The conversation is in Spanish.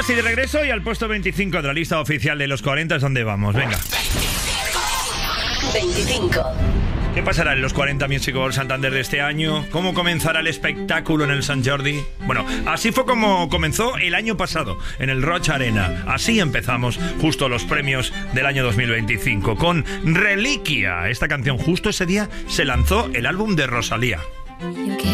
casi de regreso y al puesto 25 de la lista oficial de los 40 es donde vamos. Venga. 25. ¿Qué pasará en los 40 Music Awards Santander de este año? ¿Cómo comenzará el espectáculo en el Sant Jordi? Bueno, así fue como comenzó el año pasado, en el Roig Arena. Así empezamos justo los premios del año 2025, con Reliquia. Esta canción, justo ese día, se lanzó el álbum de Rosalía.